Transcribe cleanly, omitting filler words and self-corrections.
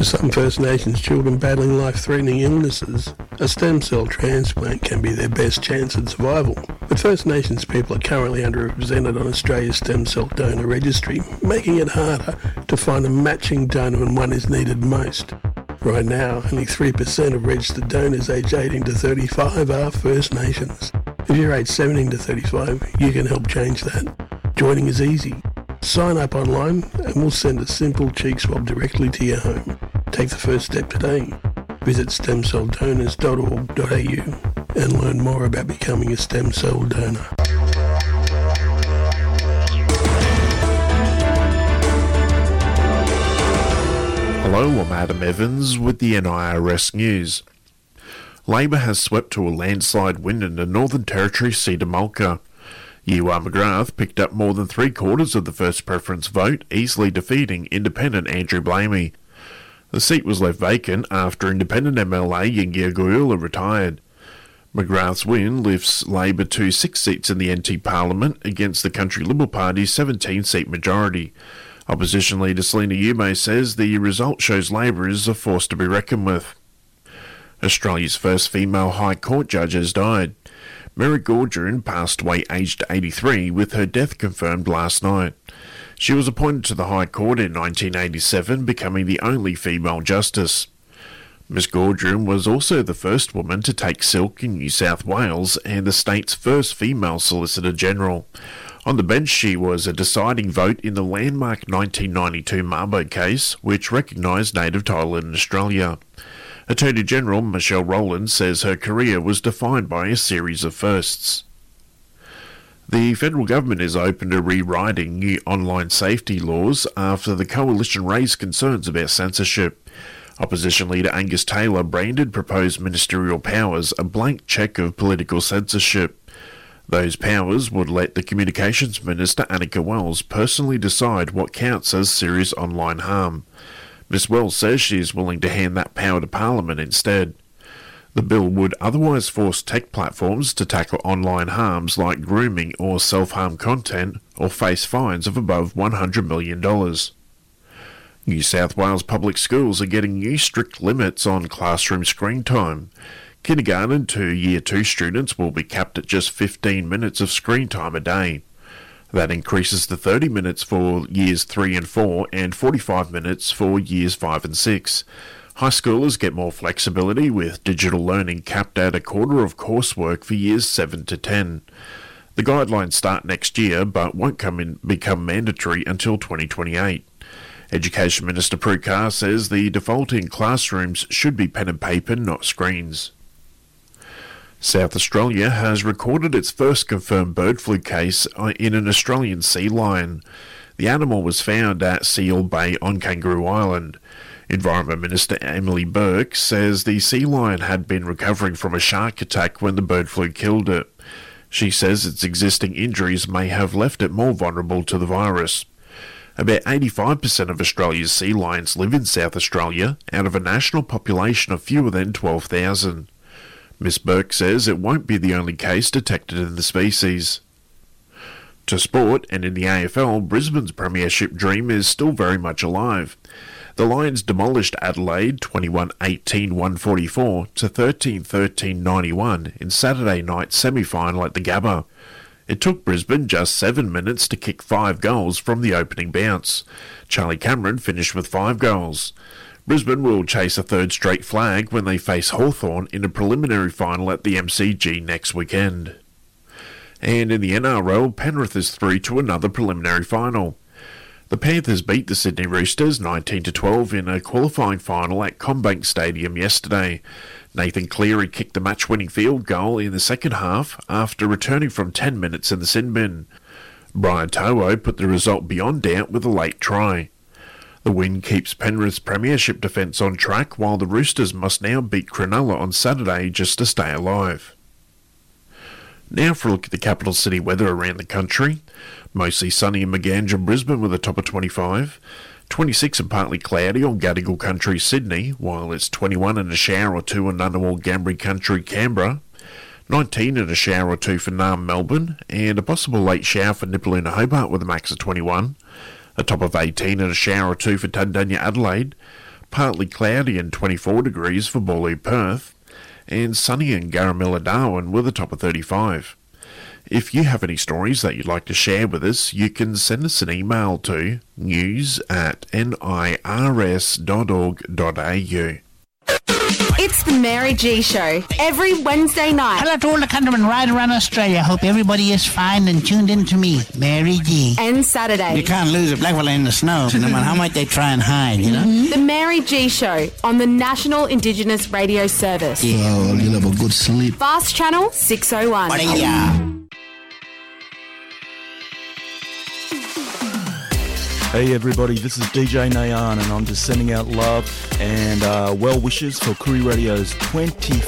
For some First Nations children battling life-threatening illnesses, a stem cell transplant can be their best chance at survival. But First Nations people are currently underrepresented on Australia's stem cell donor registry, making it harder to find a matching donor when one is needed most. Right now, only 3% of registered donors aged 18 to 35 are First Nations. If you're aged 17 to 35, you can help change that. Joining is easy. Sign up online and we'll send a simple cheek swab directly to your home. Take the first step today. Visit stemcelldonors.org.au and learn more about becoming a stem cell donor. Hello, I'm Adam Evans with the NIRS News. Labor has swept to a landslide win in the Northern Territory seat of Mulga. Ewan McGrath picked up more than three-quarters of the first preference vote, easily defeating independent Andrew Blamey. The seat was left vacant after independent MLA Yingia Goyula retired. McGrath's win lifts Labor to 6 seats in the NT Parliament against the Country Liberal Party's 17-seat majority. Opposition leader Selina Yume says the result shows Labor is a force to be reckoned with. Australia's first female High Court judge has died. Mary Gaudron passed away aged 83, with her death confirmed last night. She was appointed to the High Court in 1987, becoming the only female justice. Ms Gaudron was also the first woman to take silk in New South Wales and the state's first female Solicitor General. On the bench, she was a deciding vote in the landmark 1992 Mabo case, which recognised native title in Australia. Attorney General Michelle Rowland says her career was defined by a series of firsts. The federal government is open to rewriting new online safety laws after the coalition raised concerns about censorship. Opposition leader Angus Taylor branded proposed ministerial powers a blank cheque of political censorship. Those powers would let the Communications Minister Annika Wells personally decide what counts as serious online harm. Ms Wells says she is willing to hand that power to Parliament instead. The bill would otherwise force tech platforms to tackle online harms like grooming or self-harm content or face fines of above $100 million. New South Wales public schools are getting new strict limits on classroom screen time. Kindergarten to Year 2 students will be capped at just 15 minutes of screen time a day. That increases to 30 minutes for Years 3 and 4 and 45 minutes for Years 5 and 6. High schoolers get more flexibility with digital learning capped at a quarter of coursework for Years 7 to 10. The guidelines start next year but won't become mandatory until 2028. Education Minister Prue Carr says the default in classrooms should be pen and paper, not screens. South Australia has recorded its first confirmed bird flu case in an Australian sea lion. The animal was found at Seal Bay on Kangaroo Island. Environment Minister Emily Burke says the sea lion had been recovering from a shark attack when the bird flu killed it. She says its existing injuries may have left it more vulnerable to the virus. About 85% of Australia's sea lions live in South Australia, out of a national population of fewer than 12,000. Ms Burke says it won't be the only case detected in the species. To sport, and in the AFL, Brisbane's premiership dream is still very much alive. The Lions demolished Adelaide 21-18-144 to 13-13-91 in Saturday night's semi-final at the Gabba. It took Brisbane just 7 minutes to kick 5 goals from the opening bounce. Charlie Cameron finished with 5 goals. Brisbane will chase a third straight flag when they face Hawthorn in a preliminary final at the MCG next weekend. And in the NRL, Penrith is through to another preliminary final. The Panthers beat the Sydney Roosters 19-12 in a qualifying final at CommBank Stadium yesterday. Nathan Cleary kicked the match-winning field goal in the second half after returning from 10 minutes in the sin bin. Brian To'o put the result beyond doubt with a late try. The win keeps Penrith's premiership defence on track, while the Roosters must now beat Cronulla on Saturday just to stay alive. Now for a look at the capital city weather around the country. Mostly sunny in Maganja, Brisbane with a top of 25. 26 and partly cloudy on Gadigal Country, Sydney, while it's 21 and a shower or two in Ngunnawal Gambri Country, Canberra. 19 and a shower or two for Naarm, Melbourne, and a possible late shower for Nipaluna, Hobart with a max of 21. A top of 18 and a shower or two for Tundanya, Adelaide. partly cloudy and 24 degrees for Bawley, Perth, and sunny in Garamilla, Darwin with a top of 35. If you have any stories that you'd like to share with us, you can send us an email to news@nirs.org.au. It's the Mary G Show, every Wednesday night. Hello to all the countrymen right around Australia. Hope everybody is fine and tuned in to me, Mary G. And Saturday. You can't lose a black fella in the snow, no matter how much they try and hide, you know? The Mary G Show on the National Indigenous Radio Service. Yeah. Oh, you'll have a good sleep. Fast Channel 601. Hey everybody, this is DJ Nayan and I'm just sending out love and well wishes for Koori Radio's 25th